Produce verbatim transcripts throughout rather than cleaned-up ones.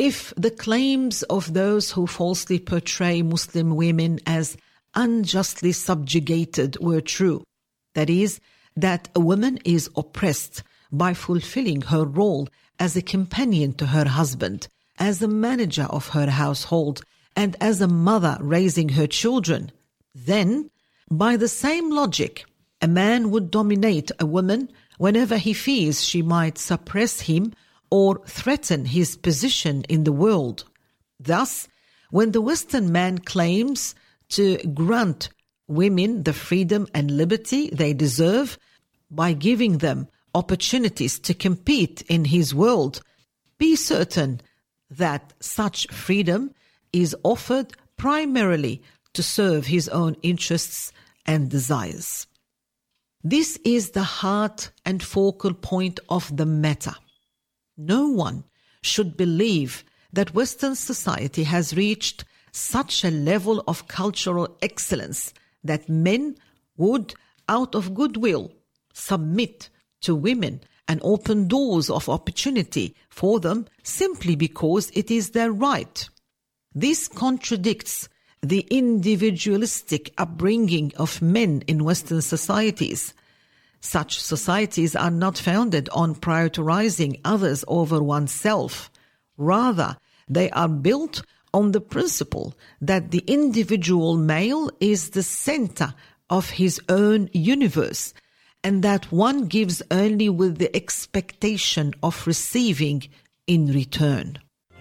if the claims of those who falsely portray Muslim women as unjustly subjugated were true, that is, that a woman is oppressed by fulfilling her role as a companion to her husband, as a manager of her household, and as a mother raising her children, then, by the same logic, a man would dominate a woman whenever he fears she might suppress him or threaten his position in the world. Thus, when the Western man claims to grant women the freedom and liberty they deserve by giving them opportunities to compete in his world, be certain that such freedom is offered primarily to serve his own interests and desires. This is the heart and focal point of the matter. No one should believe that Western society has reached such a level of cultural excellence that men would, out of goodwill, submit to women and open doors of opportunity for them simply because it is their right. This contradicts the individualistic upbringing of men in Western societies. Such societies are not founded on prioritizing others over oneself. Rather, they are built on the principle that the individual male is the center of his own universe, and that one gives only with the expectation of receiving in return.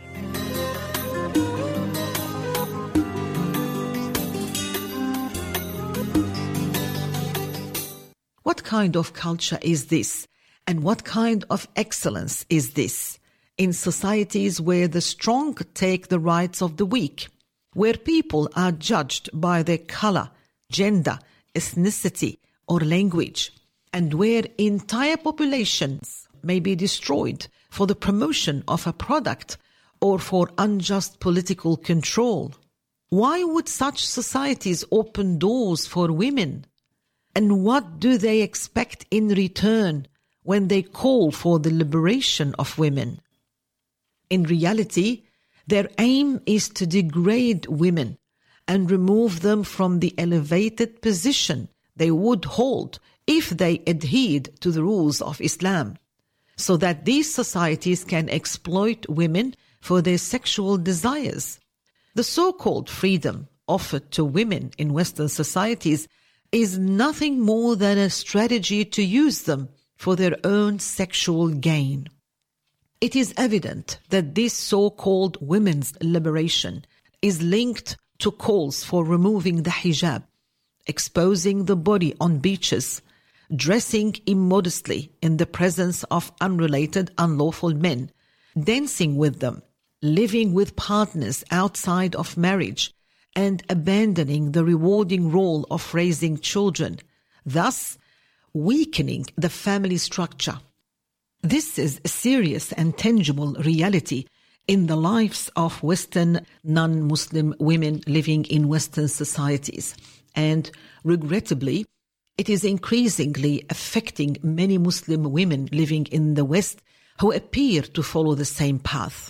What kind of culture is this, and what kind of excellence is this, in societies where the strong take the rights of the weak, where people are judged by their color, gender, ethnicity, or language, and where entire populations may be destroyed for the promotion of a product or for unjust political control? Why would such societies open doors for women? And what do they expect in return when they call for the liberation of women? In reality, their aim is to degrade women and remove them from the elevated position they would hold if they adhered to the rules of Islam, so that these societies can exploit women for their sexual desires. The so-called freedom offered to women in Western societies is nothing more than a strategy to use them for their own sexual gain. It is evident that this so-called women's liberation is linked to calls for removing the hijab, exposing the body on beaches, dressing immodestly in the presence of unrelated unlawful men, dancing with them, living with partners outside of marriage, and abandoning the rewarding role of raising children, thus weakening the family structure. This is a serious and tangible reality in the lives of Western non-Muslim women living in Western societies, and regrettably, it is increasingly affecting many Muslim women living in the West who appear to follow the same path.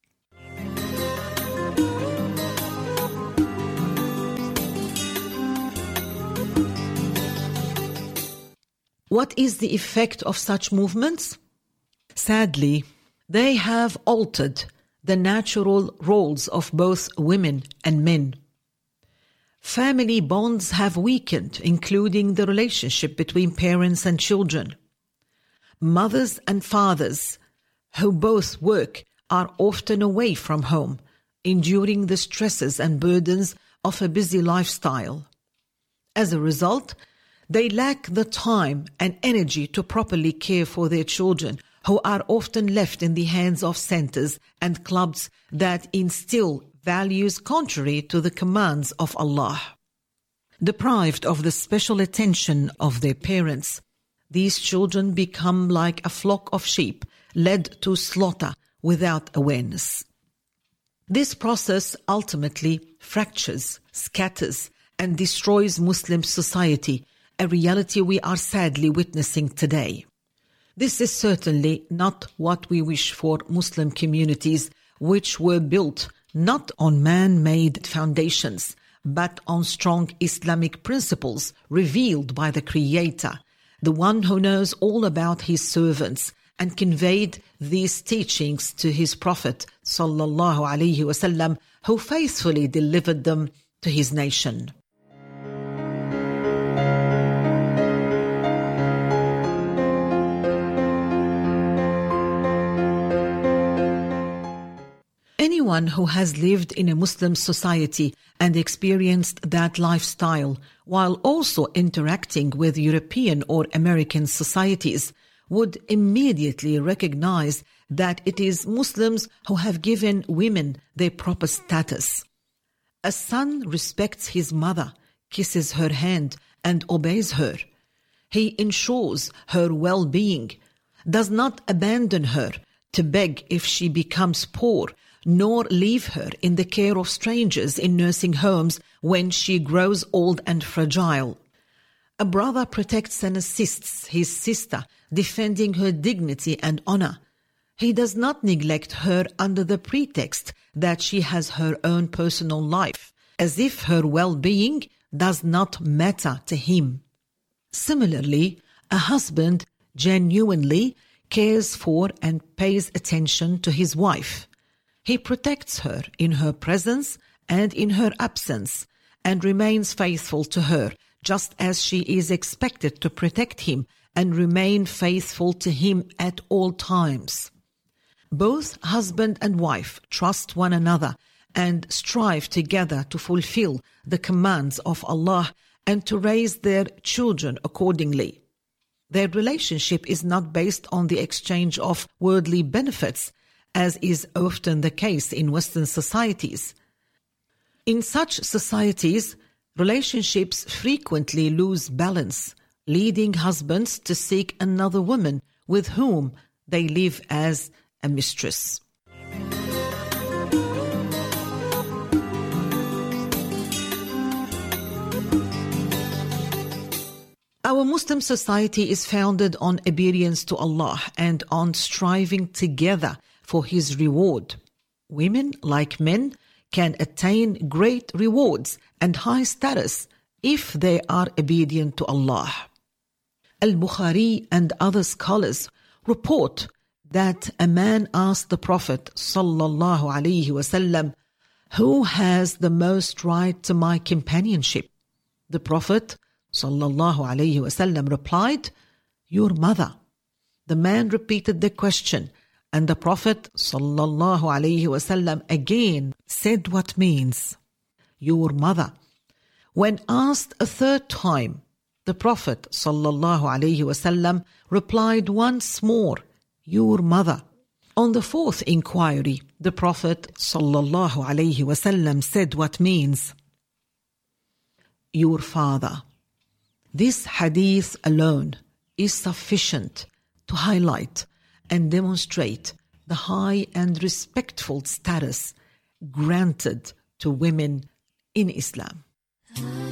What is the effect of such movements? Sadly, they have altered the natural roles of both women and men. Family bonds have weakened, including the relationship between parents and children. Mothers and fathers who both work are often away from home, enduring the stresses and burdens of a busy lifestyle. As a result, they lack the time and energy to properly care for their children, who are often left in the hands of centers and clubs that instill values contrary to the commands of Allah. Deprived of the special attention of their parents, these children become like a flock of sheep led to slaughter without awareness. This process ultimately fractures, scatters, and destroys Muslim society, a reality we are sadly witnessing today. This is certainly not what we wish for Muslim communities which were built not on man-made foundations, but on strong Islamic principles revealed by the Creator, the one who knows all about his servants and conveyed these teachings to his Prophet sallallahu alaihi wasallam, who faithfully delivered them to his nation. Anyone who has lived in a Muslim society and experienced that lifestyle while also interacting with European or American societies would immediately recognize that it is Muslims who have given women their proper status. A son respects his mother, kisses her hand, and obeys her. He ensures her well-being, does not abandon her to beg if she becomes poor, nor leave her in the care of strangers in nursing homes when she grows old and fragile. A brother protects and assists his sister, defending her dignity and honor. He does not neglect her under the pretext that she has her own personal life, as if her well-being does not matter to him. Similarly, a husband genuinely cares for and pays attention to his wife. He protects her in her presence and in her absence, and remains faithful to her, just as she is expected to protect him and remain faithful to him at all times. Both husband and wife trust one another and strive together to fulfill the commands of Allah and to raise their children accordingly. Their relationship is not based on the exchange of worldly benefits, as is often the case in Western societies. In such societies, relationships frequently lose balance, leading husbands to seek another woman with whom they live as a mistress. Our Muslim society is founded on obedience to Allah and on striving together for His reward. Women, like men, can attain great rewards and high status if they are obedient to Allah. Al-Bukhari and other scholars report that a man asked the Prophet sallallahu alaihi wasallam, "Who has the most right to my companionship?" The Prophet sallallahu alaihi wasallam replied, "Your mother." The man repeated the question, and the Prophet sallallahu alaihi wasallam again said what means, "Your mother." When asked a third time, the Prophet sallallahu alaihi wasallam replied once more, "Your mother." On the fourth inquiry, the Prophet sallallahu alaihi wasallam said what means, "Your father." This hadith alone is sufficient to highlight and demonstrate the high and respectful status granted to women in Islam.